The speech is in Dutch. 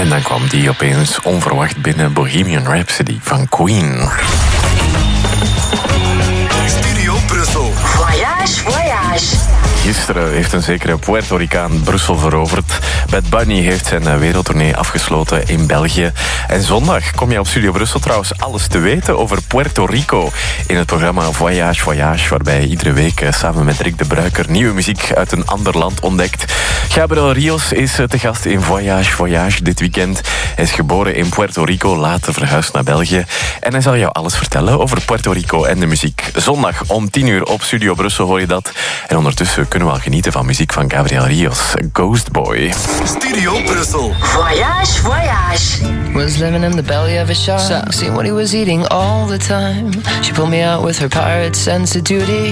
En dan kwam die opeens onverwacht binnen, Bohemian Rhapsody van Queen. Studio Brussel. Voyage, voyage. Gisteren heeft een zekere Puerto Ricaan Brussel veroverd. Bad Bunny heeft zijn wereldtournee afgesloten in België. En zondag kom je op Studio Brussel trouwens alles te weten over Puerto Rico. In het programma Voyage, Voyage, waarbij je iedere week samen met Rick de Bruiker nieuwe muziek uit een ander land ontdekt. Gabriel Rios is te gast in Voyage, Voyage dit weekend. Hij is geboren in Puerto Rico, later verhuisd naar België. En hij zal jou alles vertellen over Puerto Rico en de muziek. Zondag om 10:00 op Studio Brussel hoor je dat. En ondertussen kunnen we al genieten van muziek van Gabriel Rios, Ghost Boy. Studio Brussel. Voyage, voyage. Was living in the belly of a shark, seeing what he was eating all the time. She pulled me out with her pirate sense of duty.